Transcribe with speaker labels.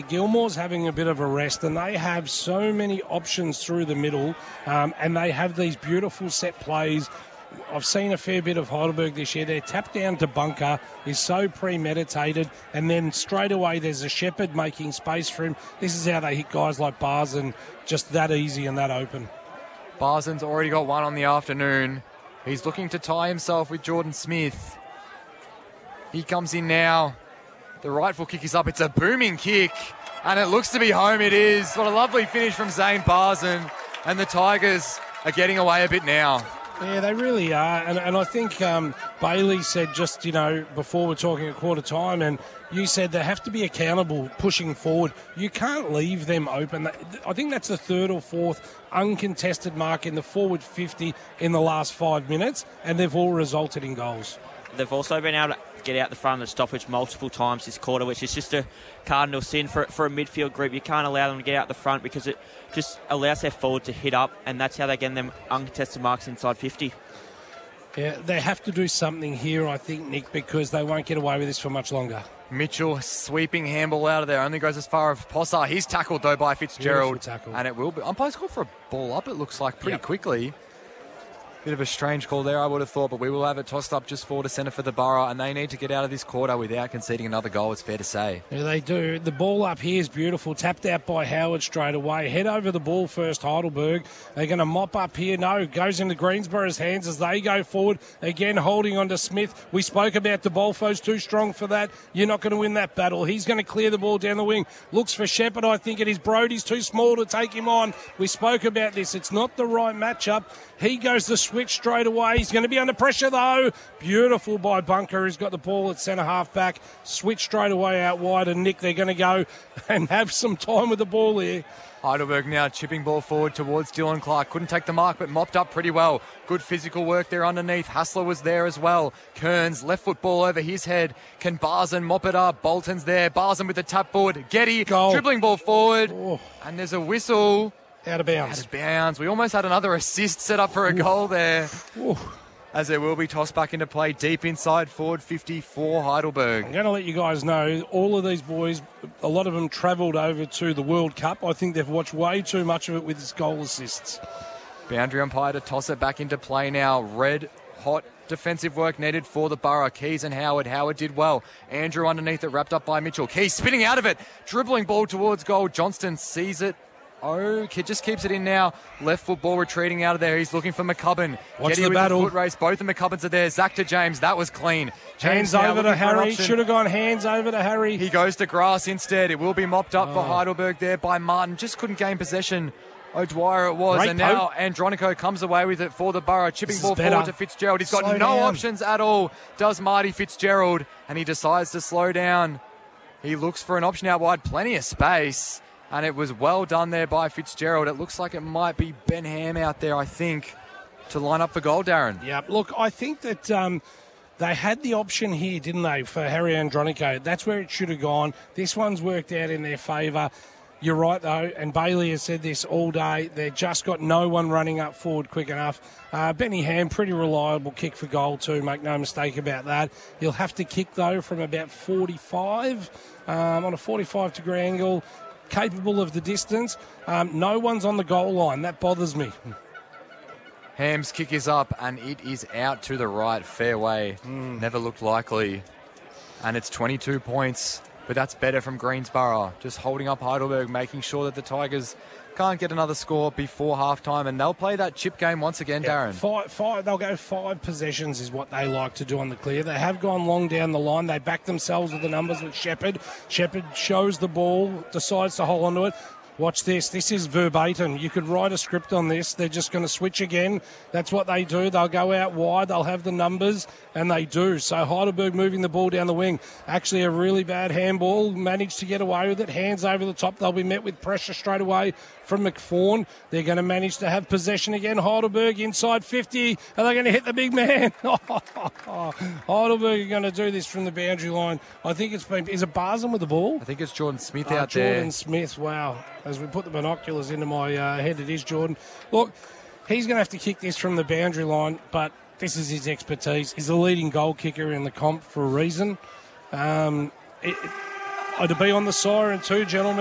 Speaker 1: Gilmore's having a bit of a rest, and they have so many options through the middle, and they have these beautiful set plays. I've seen a fair bit of Heidelberg this year. Their tap down to bunker is so premeditated, and then straight away there's a Shepherd making space for him. This is how they hit guys like Barzen, just that easy and that open.
Speaker 2: Barzen's already got one on the afternoon. He's looking to tie himself with Jordan Smith. He comes in now. The right foot kick is up. It's a booming kick, and it looks to be home. It is. What a lovely finish from Zane Barzen, and the Tigers are getting away a bit now.
Speaker 1: Yeah, they really are. And I think Bailey said just, before we're talking at quarter time, and you said they have to be accountable pushing forward. You can't leave them open. I think that's the third or fourth uncontested mark in the forward 50 in the last 5 minutes, and they've all resulted in goals.
Speaker 3: They've also been able to get out the front of the stoppage multiple times this quarter, which is just a cardinal sin for a midfield group. You can't allow them to get out the front because it just allows their forward to hit up, and that's how they get them uncontested marks inside 50.
Speaker 1: Yeah, they have to do something here, I think, Nick, because they won't get away with this for much longer.
Speaker 2: Mitchell sweeping handball out of there, only goes as far as Possar. He's tackled, though, by Fitzgerald. And it will be. Umpire's called for a ball up, it looks like, pretty quickly. Bit of a strange call there, I would have thought, but we will have it tossed up just forward to centre for the Borough, and they need to get out of this quarter without conceding another goal, it's fair to say.
Speaker 1: Yeah, they do. The ball up here is beautiful. Tapped out by Howard straight away. Head over the ball first, Heidelberg. They're going to mop up here. No, goes into Greensborough's hands as they go forward. Again, holding on to Smith. We spoke about DeBolfo's too strong for that. You're not going to win that battle. He's going to clear the ball down the wing. Looks for Shepherd, I think it is. Brody's too small to take him on. We spoke about this. It's not the right matchup. He goes to switch straight away. He's going to be under pressure, though. Beautiful by Bunker, who's got the ball at centre half back. Switch straight away out wide, and Nick, they're going to go and have some time with the ball here.
Speaker 2: Heidelberg now chipping ball forward towards Dylan Clark. Couldn't take the mark, but mopped up pretty well. Good physical work there underneath. Hassler was there as well. Kearns, left foot ball over his head. Can Barzen mop it up? Bolton's there. Barzen with the tap forward. Getty, dribbling ball forward. And there's a whistle.
Speaker 1: Out of bounds.
Speaker 2: Out of bounds. We almost had another assist set up for a goal there. As there will be tossed back into play deep inside forward 50 for Heidelberg.
Speaker 1: I'm going to let you guys know, all of these boys, a lot of them travelled over to the World Cup. I think they've watched way too much of it with his goal assists.
Speaker 2: Boundary umpire to toss it back into play now. Red hot defensive work needed for the Borough. Keys and Howard. Howard did well. Andrew underneath it, wrapped up by Mitchell. Keys spinning out of it. Dribbling ball towards goal. Johnston sees it. Kid just keeps it in now. Left foot ball retreating out of there. He's looking for McCubbin.
Speaker 1: Watch the battle.
Speaker 2: The foot race. Both the McCubbins are there. Zach to James. That was clean.
Speaker 1: Hands over to Harry. Should have gone hands over to Harry.
Speaker 2: He goes to grass instead. It will be mopped up for Heidelberg there by Martin. Just couldn't gain possession. O'Dwyer it was. And now Andronico comes away with it for the Borough. Chipping ball forward to Fitzgerald. He's got no options at all. Does Marty Fitzgerald. And he decides to slow down. He looks for an option out wide. Plenty of space. And it was well done there by Fitzgerald. It looks like it might be Ben Ham out there, I think, to line up for goal, Darren.
Speaker 1: Yeah, look, I think that they had the option here, didn't they, for Harry Andronico. That's where it should have gone. This one's worked out in their favour. You're right, though, and Bailey has said this all day. They've just got no one running up forward quick enough. Benny Ham, pretty reliable kick for goal too, make no mistake about that. He'll have to kick, though, from about 45, on a 45-degree angle. Capable of the distance. No one's on the goal line. That bothers me.
Speaker 2: Ham's kick is up and it is out to the right. Fairway. Never looked likely. And it's 22 points, but that's better from Greensborough. Just holding up Heidelberg, making sure that the Tigers can't get another score before halftime, and they'll play that chip game once again, Darren.
Speaker 1: They'll go 5 possessions is what they like to do on the clear. They have gone long down the line. They back themselves with the numbers with Shepherd. Shepherd shows the ball, decides to hold onto it. Watch this. This is verbatim. You could write a script on this. They're just going to switch again. That's what they do. They'll go out wide. They'll have the numbers, and they do. So Heidelberg moving the ball down the wing. Actually a really bad handball. Managed to get away with it. Hands over the top. They'll be met with pressure straight away from McFawn. They're going to manage to have possession again. Heidelberg inside 50. Are they going to hit the big man? Heidelberg are going to do this from the boundary line. I think it's been... Is it Barzen with the ball?
Speaker 2: I think it's Jordan Smith out there.
Speaker 1: Jordan Smith, wow. As we put the binoculars into my head, it is Jordan. Look, he's going to have to kick this from the boundary line, but this is his expertise. He's the leading goal kicker in the comp for a reason. to be on the siren too, gentlemen.